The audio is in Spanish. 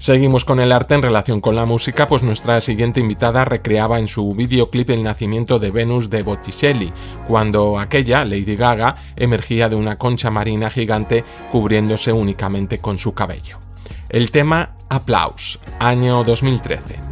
Seguimos con el arte en relación con la música, pues nuestra siguiente invitada recreaba en su videoclip el nacimiento de Venus de Botticelli, cuando aquella, Lady Gaga, emergía de una concha marina gigante cubriéndose únicamente con su cabello. El tema Applause, año 2013.